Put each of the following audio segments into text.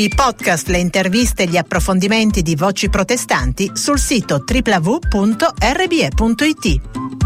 I podcast, le interviste e gli approfondimenti di Voci Protestanti sul sito www.rbe.it.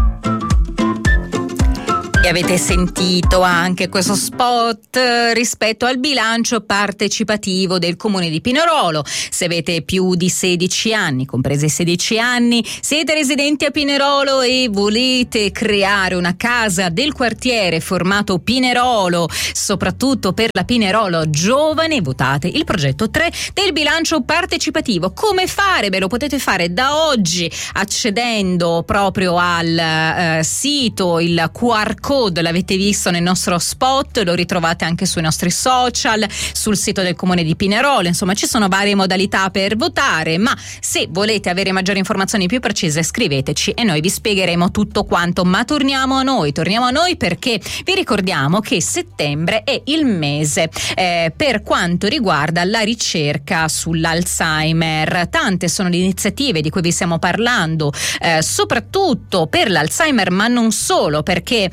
E avete sentito anche questo spot rispetto al bilancio partecipativo del comune di Pinerolo. Se avete più di 16 anni, compresi i 16 anni, siete residenti a Pinerolo e volete creare una casa del quartiere formato Pinerolo, soprattutto per la Pinerolo giovane, votate il progetto 3 del bilancio partecipativo. Come fare? Beh, lo potete fare da oggi accedendo proprio al sito, il QR code l'avete visto nel nostro spot, lo ritrovate anche sui nostri social, sul sito del comune di Pinerolo. Insomma, ci sono varie modalità per votare, ma se volete avere maggiori informazioni più precise scriveteci e noi vi spiegheremo tutto quanto. Ma torniamo a noi perché vi ricordiamo che settembre è il mese per quanto riguarda la ricerca sull'Alzheimer. Tante sono le iniziative di cui vi stiamo parlando, soprattutto per l'Alzheimer, ma non solo, perché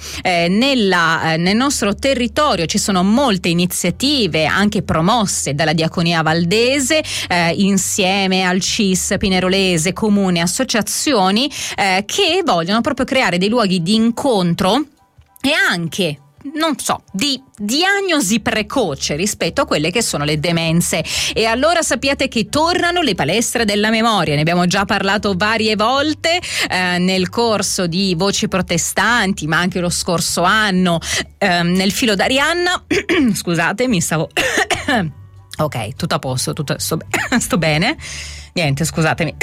nel nostro territorio ci sono molte iniziative anche promosse dalla Diaconia Valdese insieme al CIS pinerolese, comune, associazioni che vogliono proprio creare dei luoghi di incontro e anche di diagnosi precoce rispetto a quelle che sono le demenze. E allora sappiate che tornano le palestre della memoria. Ne abbiamo già parlato varie volte nel corso di Voci Protestanti, ma anche lo scorso anno nel filo d'Arianna. Scusate, mi stavo ok, tutto a posto, sto bene. Niente, scusatemi.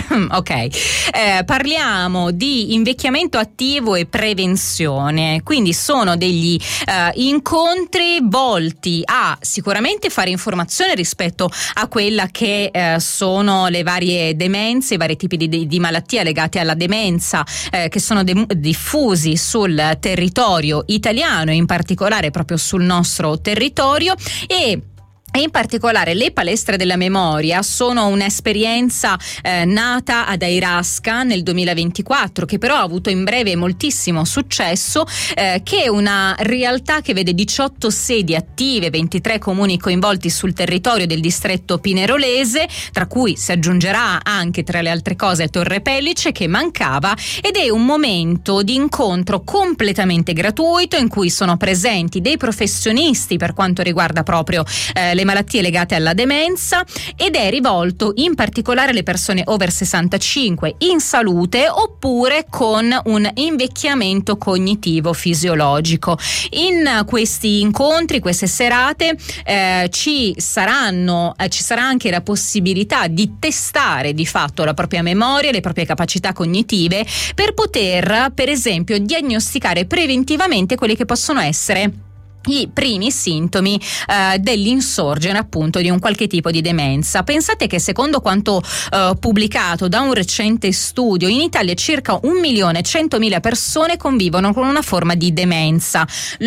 Ok, parliamo di invecchiamento attivo e prevenzione. Quindi sono degli incontri volti a sicuramente fare informazione rispetto a quella che sono le varie demenze, i vari tipi di malattie legate alla demenza che sono diffusi sul territorio italiano e in particolare proprio sul nostro territorio. E in particolare le palestre della memoria sono un'esperienza nata ad Airasca nel 2024, che però ha avuto in breve moltissimo successo, che è una realtà che vede 18 sedi attive, 23 comuni coinvolti sul territorio del distretto pinerolese, tra cui si aggiungerà anche, tra le altre cose, Torre Pellice, che mancava, ed è un momento di incontro completamente gratuito in cui sono presenti dei professionisti per quanto riguarda proprio le malattie legate alla demenza, ed è rivolto in particolare alle persone over 65 in salute oppure con un invecchiamento cognitivo fisiologico. In questi incontri, queste serate, ci sarà anche la possibilità di testare di fatto la propria memoria, le proprie capacità cognitive, per poter, per esempio, diagnosticare preventivamente quelli che possono essere i primi sintomi dell'insorgere appunto di un qualche tipo di demenza. Pensate che secondo quanto pubblicato da un recente studio, in Italia circa 1.100.000 persone convivono con una forma di demenza,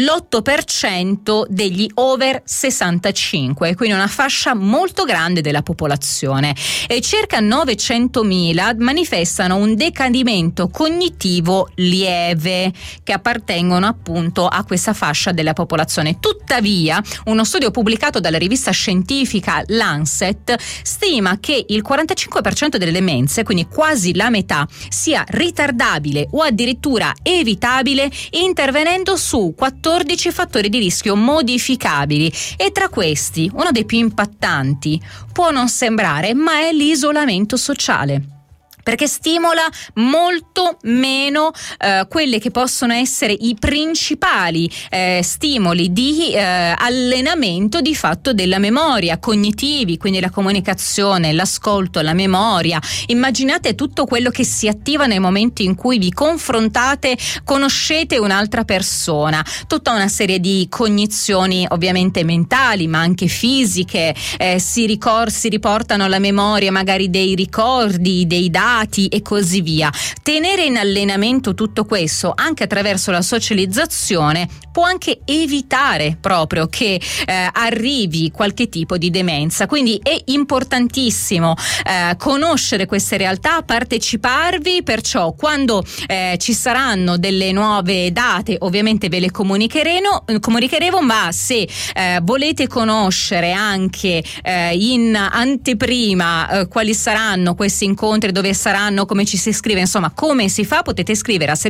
l'8% degli over 65, quindi una fascia molto grande della popolazione, e circa 900.000 manifestano un decadimento cognitivo lieve, che appartengono appunto a questa fascia della popolazione. Tuttavia, uno studio pubblicato dalla rivista scientifica Lancet stima che il 45% delle demenze, quindi quasi la metà, sia ritardabile o addirittura evitabile intervenendo su 14 fattori di rischio modificabili, e tra questi uno dei più impattanti può non sembrare, ma è l'isolamento sociale, perché stimola molto meno quelle che possono essere i principali stimoli di allenamento di fatto della memoria, cognitivi, quindi la comunicazione, l'ascolto, la memoria. Immaginate tutto quello che si attiva nel momento in cui vi confrontate, conoscete un'altra persona, tutta una serie di cognizioni ovviamente mentali ma anche fisiche, si riportano alla memoria magari dei ricordi, dei dati, dati e così via. Tenere in allenamento tutto questo anche attraverso la socializzazione può anche evitare proprio che arrivi qualche tipo di demenza. Quindi è importantissimo conoscere queste realtà, parteciparvi, perciò quando ci saranno delle nuove date ovviamente ve le comunicheremo, ma se volete conoscere anche in anteprima quali saranno questi incontri, dove saranno, come ci si iscrive, insomma come si fa, potete scrivere a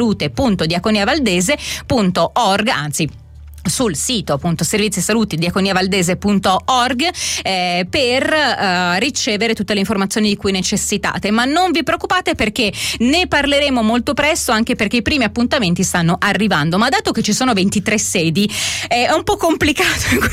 servizisalute.diaconiavaldese.org, anzi sul sito appunto servizisalute.diaconiavaldese.org per ricevere tutte le informazioni di cui necessitate. Ma non vi preoccupate, perché ne parleremo molto presto, anche perché i primi appuntamenti stanno arrivando, ma dato che ci sono 23 sedi è un po' complicato